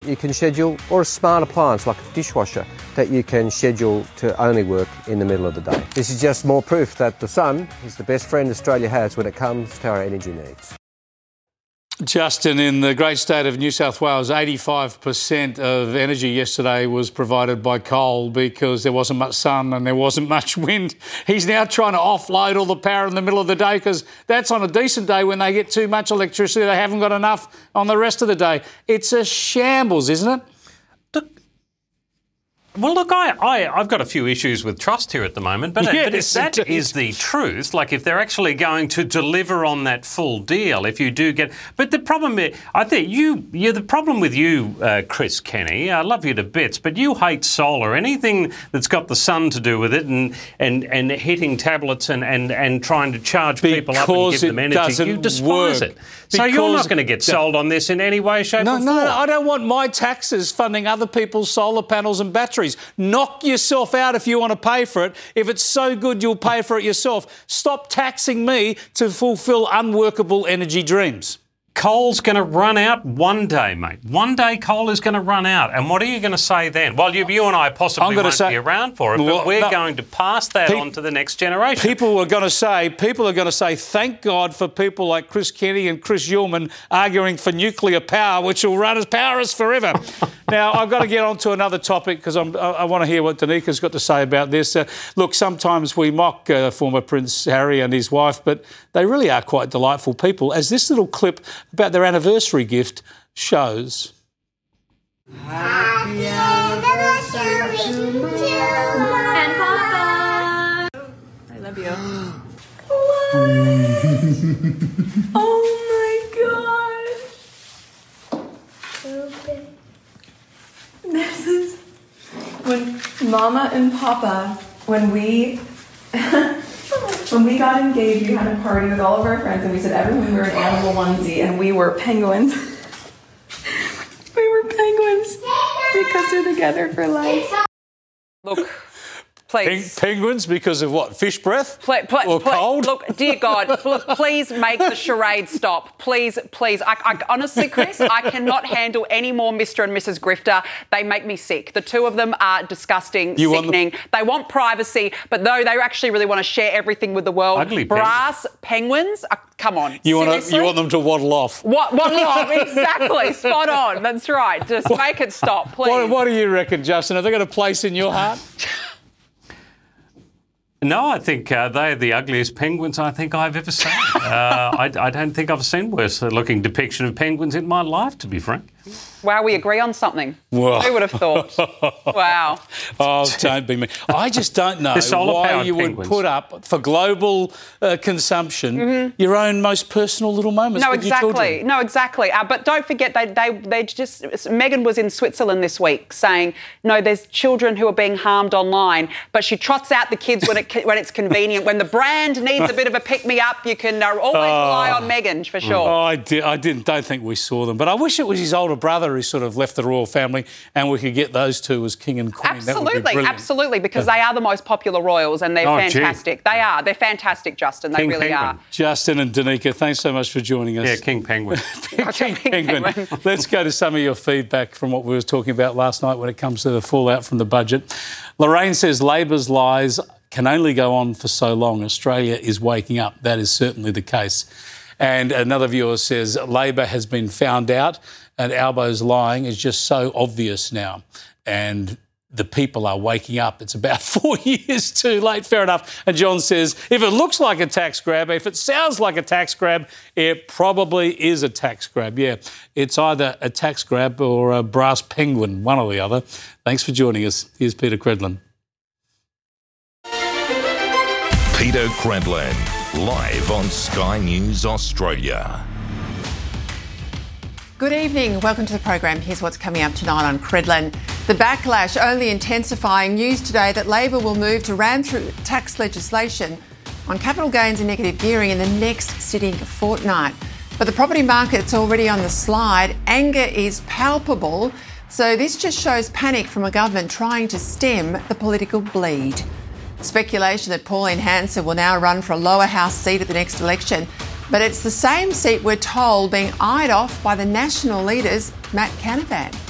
you can schedule, or a smart appliance like a dishwasher that you can schedule to only work in the middle of the day. This is just more proof that the sun is the best friend Australia has when it comes to our energy needs. Justin, in the great state of New South Wales, 85% of energy yesterday was provided by coal because there wasn't much sun and there wasn't much wind. He's now trying to offload all the power in the middle of the day because that's on a decent day when they get too much electricity. They haven't got enough on the rest of the day. It's a shambles, isn't it? Well, look, I've got a few issues with trust here at the moment, but if that is the truth, like if they're actually going to deliver on that full deal, if you do get... But the problem is, I think the problem with you, Chris Kenny, I love you to bits, but you hate solar. Anything that's got the sun to do with it and hitting tablets and trying to charge people up and give them energy, you despise it. So you're not going to get sold on this in any way, shape or form. No, I don't want my taxes funding other people's solar panels and batteries. Knock yourself out if you want to pay for it. If it's so good, you'll pay for it yourself. Stop taxing me to fulfil unworkable energy dreams. Coal's going to run out one day, mate. One day coal is going to run out. And what are you going to say then? Well, you and I possibly won't be around for it, but we're going to pass that on to the next generation. People are going to say, thank God for people like Chris Kenny and Chris Uhlmann arguing for nuclear power, which will power us forever. Now, I've got to get on to another topic because I want to hear what Danika's got to say about this. Look, sometimes we mock former Prince Harry and his wife, but they really are quite delightful people, as this little clip about their anniversary gift shows. Happy anniversary to you and Papa. I love you. Oh my gosh. This is when Mama and Papa, when we got engaged, we had a party with all of our friends and we said everyone wore an animal onesie and we were penguins. We were penguins because they're together for life. Look, please. Penguins because of what? Fish breath? Or cold? Look, dear God, look, please make the charade stop. Please. I honestly, Chris, I cannot handle any more Mr. and Mrs. Grifter. They make me sick. The two of them are disgusting, sickening. They want privacy, but no, they actually really want to share everything with the world. Ugly brass penguins? Come on. You want them to waddle off? Waddle off, exactly. Spot on. That's right. Just make it stop, please. What do you reckon, Justin? Have they got a place in your heart? No, I think they're the ugliest penguins I think I've ever seen. I don't think I've seen worse looking depiction of penguins in my life, to be frank. Wow, we agree on something. Whoa. Who would have thought? Wow. Oh, don't be me. I just don't know why you would put up, for global consumption, your own most personal little moments with your children. No, exactly. But don't forget, they just... Meghan was in Switzerland this week saying, no, there's children who are being harmed online, but she trots out the kids when it's convenient. When the brand needs a bit of a pick-me-up, you can always rely on Meghan, for sure. Oh, I don't think we saw them. But I wish it was his older brother who sort of left the royal family and we could get those two as king and queen. Absolutely, because they are the most popular royals and they're fantastic. Gee. They are. They're fantastic, Justin. They really are. Justin and Danica, thanks so much for joining us. Yeah, King Penguin. King Penguin. Let's go to some of your feedback from what we were talking about last night when it comes to the fallout from the budget. Lorraine says Labor's lies can only go on for so long. Australia is waking up. That is certainly the case. And another viewer says Labor has been found out and Albo's lying is just so obvious now. And the people are waking up. It's about 4 years too late. Fair enough. And John says, if it looks like a tax grab, if it sounds like a tax grab, it probably is a tax grab. Yeah, it's either a tax grab or a brass penguin, one or the other. Thanks for joining us. Here's Peter Credlin. Peter Credlin, live on Sky News Australia. Good evening. Welcome to the program. Here's what's coming up tonight on Credlin. The backlash only intensifying. News today that Labor will move to ram through tax legislation on capital gains and negative gearing in the next sitting fortnight. But the property market's already on the slide. Anger is palpable. So this just shows panic from a government trying to stem the political bleed. Speculation that Pauline Hanson will now run for a lower house seat at the next election. But it's the same seat, we're told, being eyed off by the national leaders, Matt Canavan.